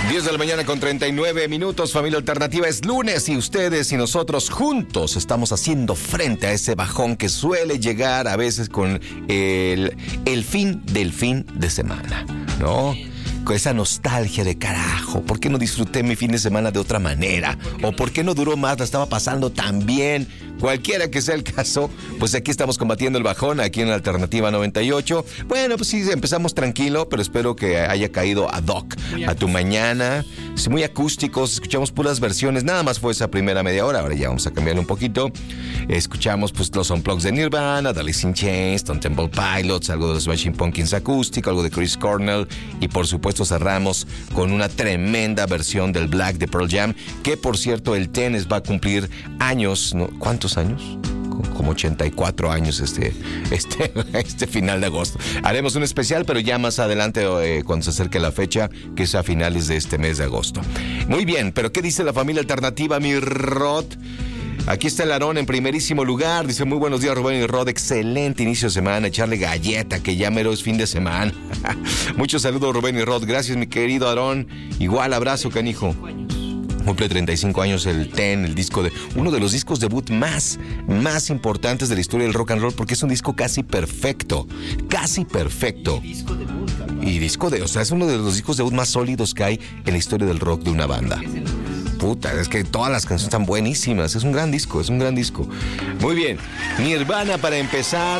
10 de la mañana con 39 minutos, familia alternativa. Es lunes y ustedes y nosotros juntos estamos haciendo frente a ese bajón que suele llegar a veces con el fin de semana, ¿no? Con esa nostalgia de carajo, ¿por qué no disfruté mi fin de semana de otra manera? ¿O por qué no duró más? La estaba pasando tan bien. Cualquiera que sea el caso, pues aquí estamos combatiendo el bajón, aquí en la Alternativa 98. Bueno, pues sí, empezamos tranquilo, pero espero que haya caído ad hoc a tu mañana. Muy acústicos, escuchamos puras versiones, nada más fue esa primera media hora, ahora ya vamos a cambiarle un poquito. Escuchamos pues los unplugs de Nirvana, de Alice in Chains, Stone Temple Pilots, algo de los Smashing Pumpkins acústico, algo de Chris Cornell y por supuesto cerramos con una tremenda versión del Black de Pearl Jam, que por cierto el Tenes va a cumplir años, ¿no? ¿Cuántos años? Como 84 años este final de agosto. Haremos un especial, pero ya más adelante cuando se acerque la fecha, que es a finales de este mes de agosto. Muy bien, pero ¿qué dice la familia alternativa, mi Rod? Aquí está el Aarón en primerísimo lugar. Dice, muy buenos días, Rubén y Rod. Excelente inicio de semana. Echarle galleta, que ya mero es fin de semana. Muchos saludos, Rubén y Rod. Gracias, mi querido Aarón. Igual, abrazo, canijo. Cumple 35 años el Ten, el disco de... Uno de los discos debut más importantes de la historia del rock and roll, porque es un disco casi perfecto. Casi perfecto. Y disco de... O sea, es uno de los discos debut más sólidos que hay en la historia del rock de una banda. Puta, es que todas las canciones están buenísimas. Es un gran disco, es un gran disco. Muy bien. Nirvana para empezar.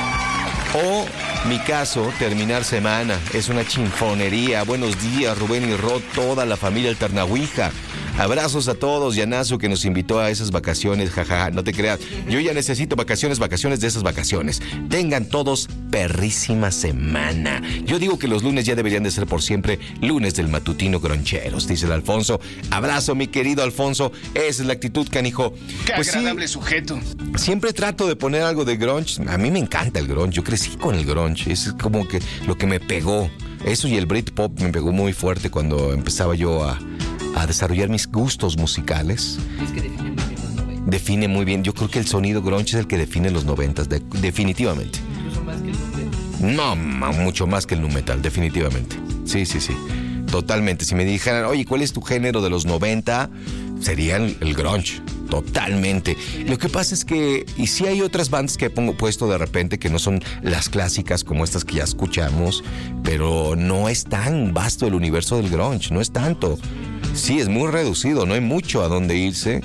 O, mi caso, terminar semana. Es una chinfonería. Buenos días, Rubén y Rod, toda la familia alternahuija. Abrazos a todos, Yanazo, que nos invitó a esas vacaciones, jaja, no te creas. Yo ya necesito vacaciones de esas vacaciones. Tengan todos perrísima semana. Yo digo que los lunes ya deberían de ser por siempre lunes del matutino groncheros, dice el Alfonso. Abrazo, mi querido Alfonso. Esa es la actitud, canijo. Qué pues agradable sí, sujeto. Siempre trato de poner algo de grunge. A mí me encanta el grunge. Yo crecí con el grunge. Es como que lo que me pegó. Eso y el Britpop me pegó muy fuerte cuando empezaba yo a desarrollar mis gustos musicales. Es que define muy bien los 90. Define muy bien. Yo creo que el sonido grunge es el que define los 90, definitivamente. Incluso más que el nu metal. No, mucho más que el nu metal, definitivamente. Sí. Totalmente. Si me dijeran, oye, ¿cuál es tu género de los 90? Sería el grunge. Totalmente. Lo que pasa es que, y sí hay otras bandas que pongo puesto de repente que no son las clásicas como estas que ya escuchamos, pero no es tan vasto el universo del grunge, no es tanto. Sí, es muy reducido, no hay mucho a dónde irse.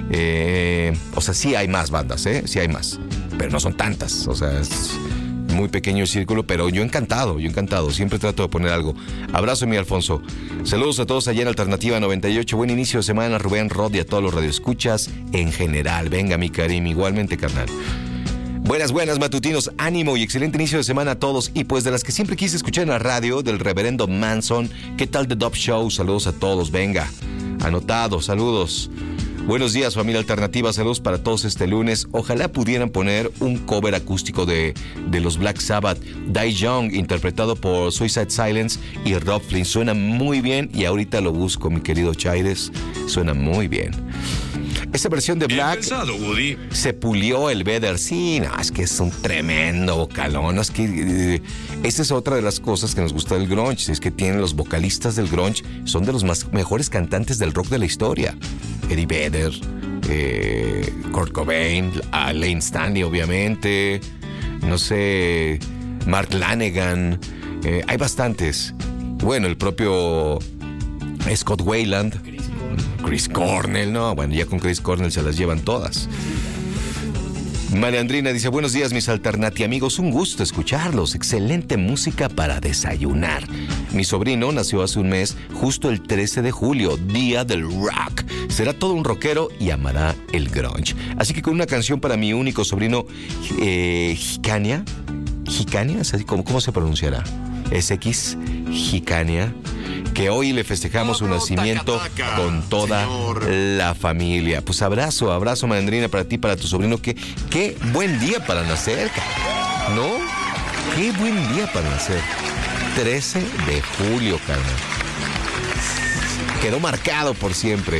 O sea, sí hay más bandas, sí hay más, pero no son tantas. O sea, es muy pequeño el círculo, pero yo encantado. Siempre trato de poner algo. Abrazo, mi Alfonso. Saludos a todos allá en Alternativa 98. Buen inicio de semana, Rubén, Rod y a todos los radioescuchas en general. Venga, mi Karim, igualmente, carnal. Buenas, matutinos, ánimo y excelente inicio de semana a todos. Y pues de las que siempre quise escuchar en la radio, del reverendo Manson, ¿qué tal The Dub Show? Saludos a todos, venga. Anotado, saludos. Buenos días, familia alternativa, saludos para todos este lunes. Ojalá pudieran poner un cover acústico de los Black Sabbath, Die Young, interpretado por Suicide Silence y Rob Flynn. Suena muy bien y ahorita lo busco, mi querido Chaires. Suena muy bien. Esa versión de Black se pulió el Vedder. Sí, no, es que es un tremendo vocalón. Es que esa es otra de las cosas que nos gusta del grunge. Es que tienen los vocalistas del grunge, son de los mejores cantantes del rock de la historia. Eddie Vedder, Kurt Cobain, Lane Stanley, obviamente. No sé, Mark Lanegan. Hay bastantes. Bueno, el propio Scott Weiland. Chris Cornell, no, bueno, ya con Chris Cornell se las llevan todas. María Andrina dice, buenos días, mis alternati amigos, un gusto escucharlos, excelente música para desayunar. Mi sobrino nació hace un mes, justo el 13 de julio, día del rock. Será todo un rockero y amará el grunge. Así que con una canción para mi único sobrino, Hikania, ¿es así? ¿Cómo se pronunciará? SX, Hikania, que hoy le festejamos su nacimiento con toda la familia. Pues abrazo, Mandrina, para ti, para tu sobrino. Qué buen día para nacer, ¿no? Qué buen día para nacer. 13 de julio, carnal. Quedó marcado por siempre.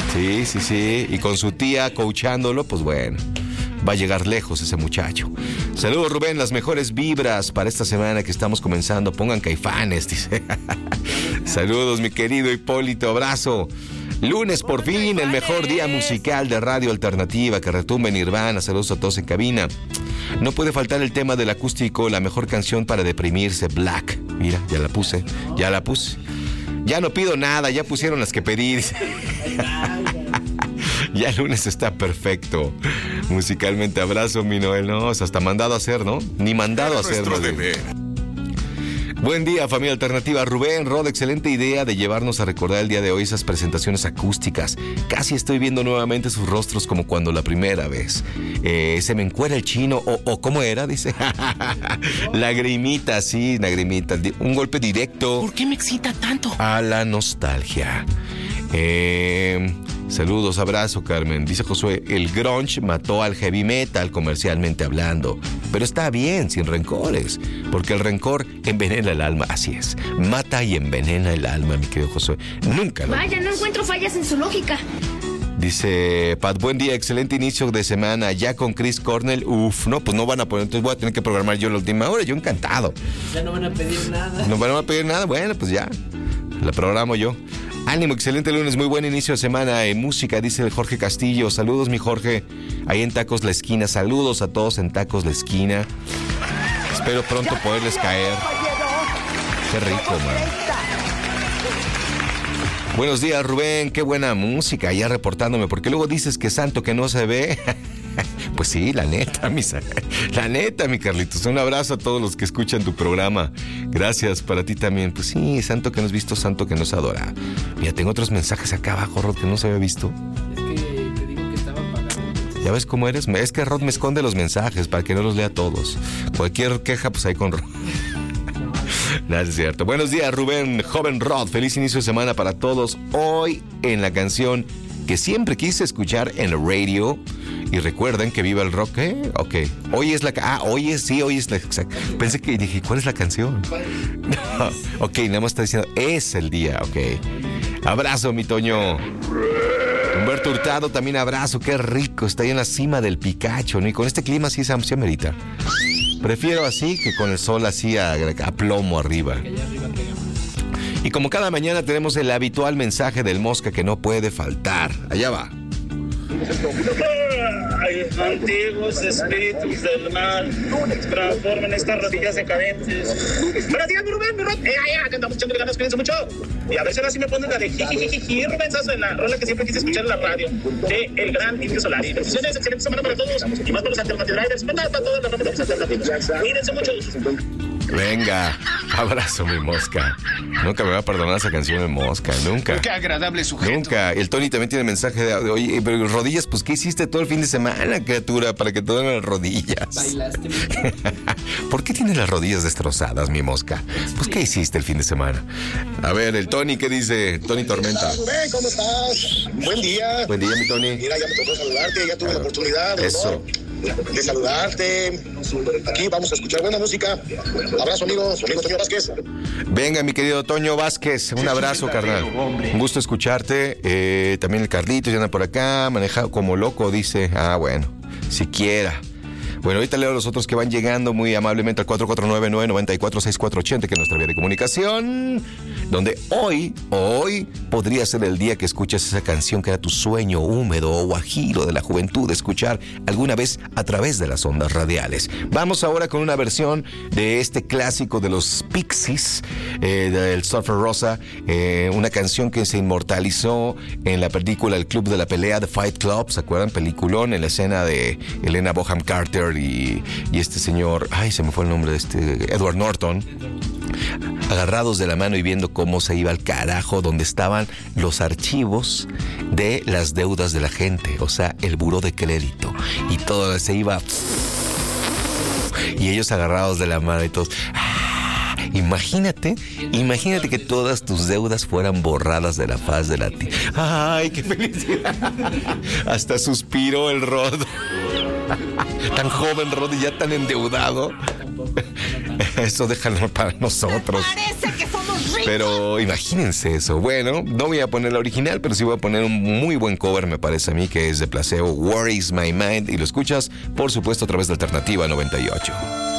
Sí. Y con su tía coachándolo, pues bueno, va a llegar lejos ese muchacho. Saludos, Rubén, las mejores vibras para esta semana que estamos comenzando. Pongan Caifanes, dice. Saludos, mi querido Hipólito, abrazo. Lunes, por fin, el mejor día musical de Radio Alternativa, que retumba en Nirvana. Saludos a todos en cabina. No puede faltar el tema del acústico, la mejor canción para deprimirse, Black. Mira, ya la puse. Ya no pido nada, ya pusieron las que pedí. Ya el lunes está perfecto. Musicalmente, abrazo, mi Noel. No, es hasta mandado a hacer, ¿no? Ni mandado a hacer. Buen día, familia alternativa. Rubén, Rod, excelente idea de llevarnos a recordar el día de hoy esas presentaciones acústicas. Casi estoy viendo nuevamente sus rostros como cuando la primera vez. Se me encuera el chino, o ¿cómo era? Dice. Lagrimita, sí, lagrimita. Un golpe directo. ¿Por qué me excita tanto? A la nostalgia. Saludos, abrazo, Carmen. Dice Josué, el grunge mató al heavy metal comercialmente hablando. Pero está bien, sin rencores, porque el rencor envenena el alma. Así es, mata y envenena el alma, mi querido Josué. Nunca lo Vaya, no encuentro fallas en su lógica. Dice Pat, buen día, excelente inicio de semana. Ya con Chris Cornell, no, pues no van a poner, entonces voy a tener que programar yo la última hora. Yo encantado. Ya no van a pedir nada. No van a pedir nada, bueno, pues ya, la programo yo. Ánimo, excelente lunes, muy buen inicio de semana en música, dice el Jorge Castillo. Saludos, mi Jorge, ahí en Tacos La Esquina. Saludos a todos en Tacos La Esquina. Espero pronto poderles caer. Qué rico, man. Buenos días, Rubén, qué buena música, ya reportándome, porque luego dices que santo que no se ve. Pues sí, la neta, mi Carlitos. Un abrazo a todos los que escuchan tu programa. Gracias, para ti también. Pues sí, santo que nos visto, santo que nos adora. Mira, tengo otros mensajes acá abajo, Rod, que no se había visto. Es que te digo que estaba apagado. ¿Ya ves cómo eres? Es que Rod me esconde los mensajes para que no los lea todos. Cualquier queja, pues ahí con Rod. No, es cierto. Buenos días, Rubén, joven Rod. Feliz inicio de semana para todos. Hoy en la canción que siempre quise escuchar en la radio. Y recuerden que viva el rock, ¿eh? Ok. Hoy es la... hoy es la... Pensé que dije, ¿cuál es la canción? No. Ok, nada más está diciendo, es el día, ok. Abrazo, mi Toño. Humberto Hurtado, también abrazo. Qué rico, está ahí en la cima del Picacho, ¿no? Y con este clima sí se amerita. Prefiero así que con el sol así a plomo arriba. Y como cada mañana tenemos el habitual mensaje del Mosca que no puede faltar. Allá va. Ay, antiguos espíritus del mal, transformen estas rodillas decadentes. Buenos días, mi Rubén, que andamos echando ganas, cuídense mucho. Y a ver si ahora sí me ponen la de jijijiji, Rubensazo, en la rola que siempre quise escuchar en la radio, de El Gran Indio Solar. Y bendiciones, excelente semana para todos, y más para los Alternative Riders, para todos los nombres de los alternativos. Cuídense mucho. Venga, abrazo, mi Mosca. Nunca me va a perdonar esa canción de Mosca, nunca. Qué agradable sujeto. Nunca. El Tony también tiene mensaje de oye, pero rodillas, pues ¿qué hiciste todo el fin de semana, criatura, para que te duelen las rodillas? Bailaste. ¿Por qué tienes las rodillas destrozadas, mi Mosca? Pues ¿qué hiciste el fin de semana? A ver, el Tony, ¿qué dice? Tony Tormenta. Rubén, ¿cómo estás? Buen día. Buen día, mi Tony. Mira, ya me tocó saludarte, ya tuve la oportunidad de saludarte. Aquí vamos a escuchar buena música. Abrazo, amigo Toño Vázquez. Venga, mi querido Toño Vázquez, un abrazo, carnal. Un gusto escucharte. También el Carlitos ya anda por acá, manejado como loco, dice. Bueno, siquiera. Bueno, ahorita leo a los otros que van llegando muy amablemente al 449-994-6480, que es nuestra vía de comunicación, donde hoy podría ser el día que escuchas esa canción que era tu sueño húmedo o guajiro de la juventud de escuchar alguna vez a través de las ondas radiales. Vamos ahora con una versión de este clásico de los Pixies, del Surfer Rosa, una canción que se inmortalizó en la película El Club de la Pelea, The Fight Club, ¿se acuerdan? Peliculón, en la escena de Helena Bonham Carter y este señor, se me fue el nombre de Edward Norton, agarrados de la mano y viendo cómo se iba al carajo, donde estaban los archivos de las deudas de la gente, o sea, el buró de crédito, y todo se iba, y ellos agarrados de la mano y todos. Imagínate que todas tus deudas fueran borradas de la faz de la tierra. ¡Ay, qué felicidad! Hasta suspiró el Rod. Tan joven, Rod, y ya tan endeudado. Eso déjalo para nosotros. Parece que somos ricos. Pero imagínense eso. Bueno, no voy a poner la original, pero sí voy a poner un muy buen cover, me parece a mí, que es de Placebo, Worries My Mind. Y lo escuchas, por supuesto, a través de Alternativa 98.